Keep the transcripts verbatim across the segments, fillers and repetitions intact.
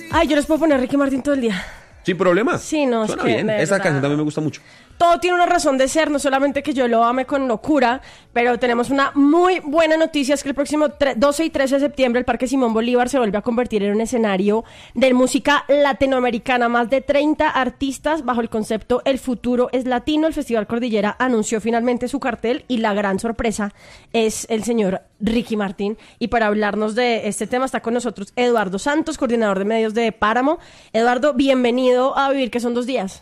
Ay, yo les puedo poner Ricky Martin todo el día. ¿Sin problema? Sí, no, Suena es que, bien. Esa verdad, canción también me gusta mucho. Todo tiene una razón de ser, no solamente que yo lo ame con locura, pero tenemos una muy buena noticia, es que el próximo doce y trece de septiembre el Parque Simón Bolívar se vuelve a convertir en un escenario de música latinoamericana. Más de treinta artistas bajo el concepto El futuro es latino. El Festival Cordillera anunció finalmente su cartel y la gran sorpresa es el señor Ricky Martin. Y para hablarnos de este tema está con nosotros Eduardo Santos, coordinador de medios de Páramo. Eduardo, bienvenido a Vivir que son dos días.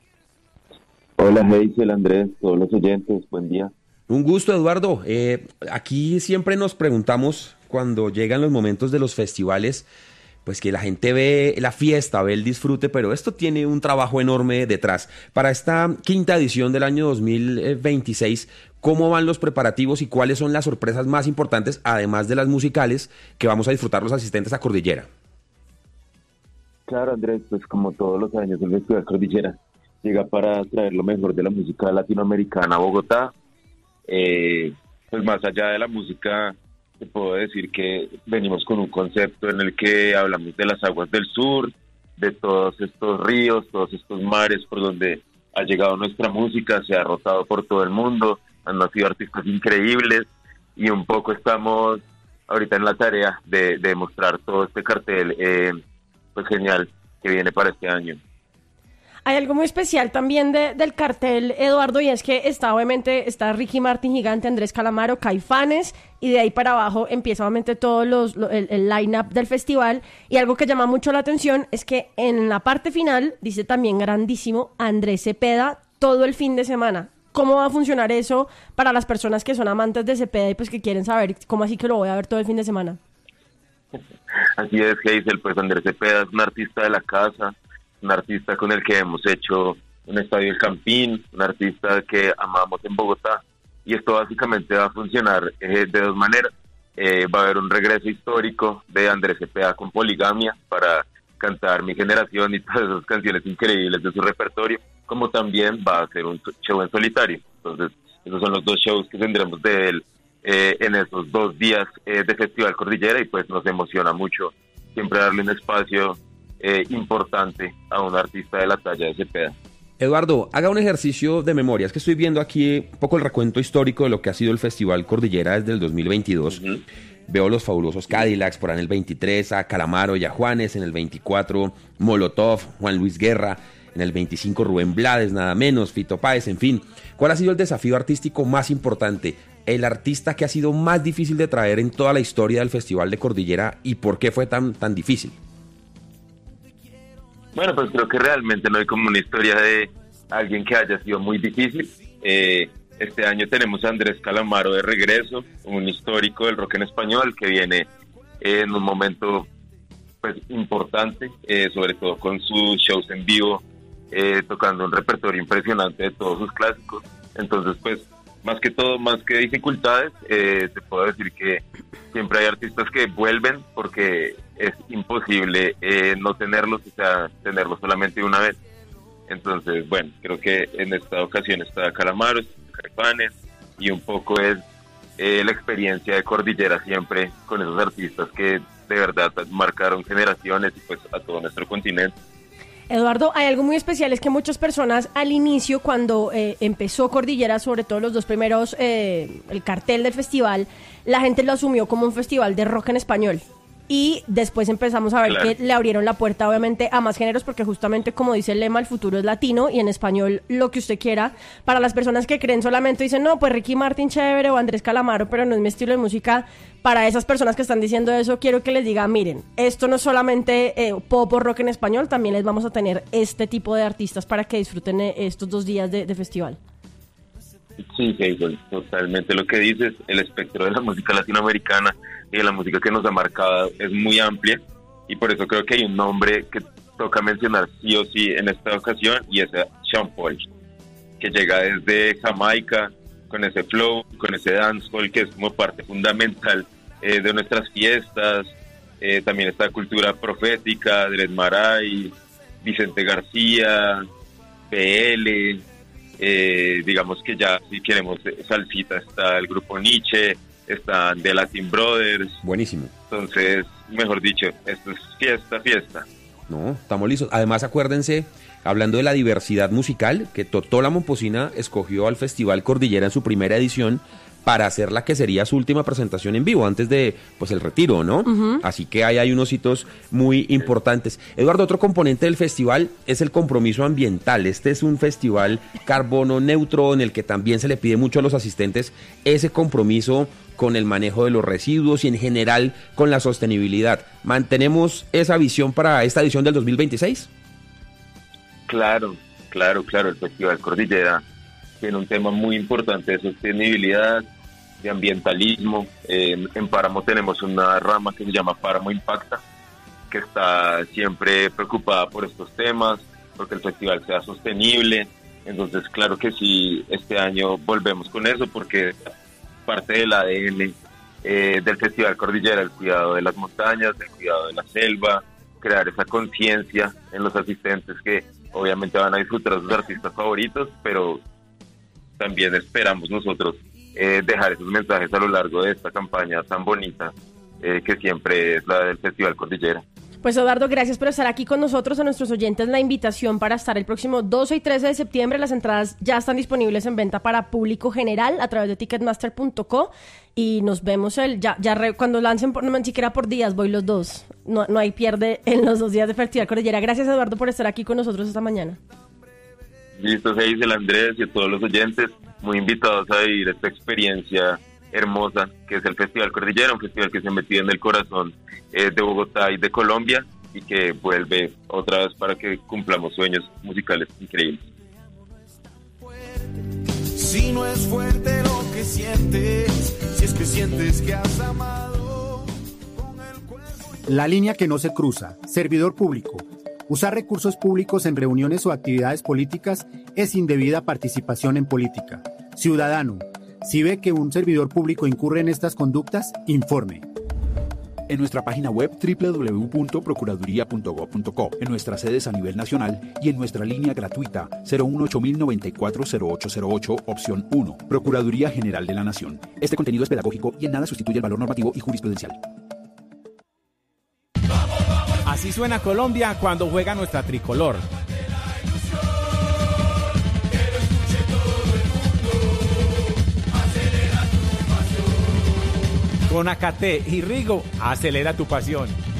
Hola, Hazel, Andrés, todos los oyentes, buen día. Un gusto, Eduardo. Eh, aquí siempre nos preguntamos, cuando llegan los momentos de los festivales, pues que la gente ve la fiesta, ve el disfrute, pero esto tiene un trabajo enorme detrás. Para esta quinta edición del año dos mil veintiséis, ¿cómo van los preparativos y cuáles son las sorpresas más importantes, además de las musicales, que vamos a disfrutar los asistentes a Cordillera? Claro, Andrés, pues como todos los años el Festival Cordillera llega para traer lo mejor de la música latinoamericana a Bogotá. Eh, pues más allá de la música, te puedo decir que venimos con un concepto en el que hablamos de las aguas del sur, de todos estos ríos, todos estos mares por donde ha llegado nuestra música, se ha rotado por todo el mundo, han nacido artistas increíbles y un poco estamos ahorita en la tarea de, de mostrar todo este cartel eh, pues genial que viene para este año. Hay algo muy especial también de, del cartel, Eduardo, y es que está obviamente está Ricky Martin Gigante, Andrés Calamaro, Caifanes, y de ahí para abajo empieza obviamente todo los, lo, el, el line-up del festival. Y algo que llama mucho la atención es que en la parte final, dice también grandísimo, Andrés Cepeda todo el fin de semana. ¿Cómo va a funcionar eso para las personas que son amantes de Cepeda y pues que quieren saber cómo así que lo voy a ver todo el fin de semana? Así es, Hazel, pues Andrés Cepeda es un artista de la casa, un artista con el que hemos hecho un estadio El Campín, un artista que amamos en Bogotá, y esto básicamente va a funcionar eh, de dos maneras. Eh, va a haber un regreso histórico de Andrés Cepeda con Poligamia para cantar Mi Generación y todas esas canciones increíbles de su repertorio, como también va a ser un show en solitario. Entonces, esos son los dos shows que tendremos de él eh, en esos dos días eh, de Festival Cordillera, y pues nos emociona mucho siempre darle un espacio Eh, importante a un artista de la talla de Cepeda. Eduardo, haga un ejercicio de memoria. Es que estoy viendo aquí un poco el recuento histórico de lo que ha sido el Festival Cordillera desde el dos mil veintidós. Uh-huh. Veo los fabulosos Cadillacs por ahí en el veintitrés, a Calamaro y a Juanes en el veinticuatro, Molotov, Juan Luis Guerra, en el veinticinco Rubén Blades, nada menos, Fito Páez, en fin. ¿Cuál ha sido el desafío artístico más importante? El artista que ha sido más difícil de traer en toda la historia del Festival de Cordillera, ¿y por qué fue tan, tan difícil? Bueno, pues creo que realmente no hay como una historia de alguien que haya sido muy difícil. Eh, este año tenemos a Andrés Calamaro de regreso, un histórico del rock en español que viene en un momento pues importante, eh, sobre todo con sus shows en vivo, eh, tocando un repertorio impresionante de todos sus clásicos. Entonces, pues, más que todo, más que dificultades, eh, te puedo decir que siempre hay artistas que vuelven porque es imposible eh, no tenerlos, o sea, tenerlos solamente una vez. Entonces, bueno, creo que en esta ocasión está Calamaro, está Caifanes, y un poco es eh, la experiencia de Cordillera siempre con esos artistas que de verdad marcaron generaciones y pues a todo nuestro continente. Eduardo, hay algo muy especial, es que muchas personas al inicio, cuando eh, empezó Cordillera, sobre todo los dos primeros, eh, el cartel del festival, la gente lo asumió como un festival de rock en español. Y después empezamos a ver claro. que le abrieron la puerta obviamente a más géneros, porque justamente como dice el lema, el futuro es latino, y en español lo que usted quiera. Para las personas que creen solamente, dicen, no, pues Ricky Martin chévere o Andrés Calamaro, pero no es mi estilo de música. Para esas personas que están diciendo eso, quiero que les diga, miren, esto no es solamente eh, pop o rock en español, también les vamos a tener este tipo de artistas para que disfruten eh, estos dos días de, de festival. Sí, Hazel, totalmente lo que dices. El espectro de la música latinoamericana y de la música que nos ha marcado es muy amplia, y por eso creo que hay un nombre que toca mencionar sí o sí en esta ocasión, y es Sean Paul, que llega desde Jamaica con ese flow, con ese dancehall que es como parte fundamental eh, de nuestras fiestas. Eh, también esta cultura profética, Dred Maray, Vicente García, P L, eh, digamos que ya si queremos salsita está el grupo Nietzsche, están The Latin Brothers. Buenísimo. Entonces, mejor dicho, esto es fiesta, fiesta. No, estamos listos. Además, acuérdense, hablando de la diversidad musical, que Totó la Momposina escogió al Festival Cordillera en su primera edición para hacer la que sería su última presentación en vivo antes de pues el retiro, ¿no? Uh-huh. Así que ahí hay unos hitos muy importantes. Eduardo, otro componente del festival es el compromiso ambiental. Este es un festival carbono neutro en el que también se le pide mucho a los asistentes ese compromiso con el manejo de los residuos y en general con la sostenibilidad. ¿Mantenemos esa visión para esta edición del dos mil veintiséis? Claro, claro, claro. El Festival Cordillera tiene un tema muy importante de sostenibilidad, de ambientalismo. Eh, en Páramo tenemos una rama que se llama Páramo Impacta, que está siempre preocupada por estos temas, porque el festival sea sostenible. Entonces, claro que sí, este año volvemos con eso, porque parte del A D N eh, del Festival Cordillera, el cuidado de las montañas, el cuidado de la selva, crear esa conciencia en los asistentes que obviamente van a disfrutar a sus artistas favoritos, pero también esperamos nosotros eh, dejar esos mensajes a lo largo de esta campaña tan bonita eh, que siempre es la del Festival Cordillera. Pues Eduardo, gracias por estar aquí con nosotros. A nuestros oyentes la invitación para estar el próximo doce y trece de septiembre. Las entradas ya están disponibles en venta para público general a través de ticketmaster punto co y nos vemos el ya ya re, cuando lancen, por, no ni siquiera por días, voy los dos. No, no hay pierde en los dos días de Festival Cordillera. Gracias, Eduardo, por estar aquí con nosotros esta mañana. Listo, se dice el Andrés y a todos los oyentes, muy invitados a vivir esta experiencia hermosa que es el Festival Cordillera, un festival que se metió en el corazón eh, de Bogotá y de Colombia y que vuelve otra vez para que cumplamos sueños musicales increíbles. Si no es fuerte lo que sientes, si es que sientes que has amado con el cuerpo y... La línea que no se cruza, servidor público. Usar recursos públicos en reuniones o actividades políticas es indebida participación en política. Ciudadano, si ve que un servidor público incurre en estas conductas, informe. En nuestra página web doble u doble u doble u punto procuraduría punto gob punto co, en nuestras sedes a nivel nacional y en nuestra línea gratuita cero uno ocho mil noventa y cuatro cero ocho cero ocho, opción uno. Procuraduría General de la Nación. Este contenido es pedagógico y en nada sustituye el valor normativo y jurisprudencial. Así suena Colombia cuando juega nuestra tricolor. Con Acate y Rigo, acelera tu pasión.